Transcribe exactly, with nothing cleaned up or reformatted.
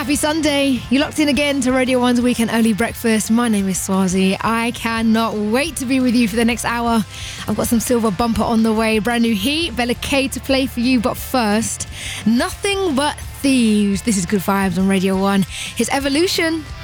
Happy Sunday. You're locked in again to Radio one's Weekend Early Breakfast. My name is Swazi. I cannot wait to be with you for the next hour. I've got some silver bumper on the way. Brand new heat, Bella K to play for you. But first, Nothing But Thieves. This is Good Vibes on Radio one. Here's Evolution.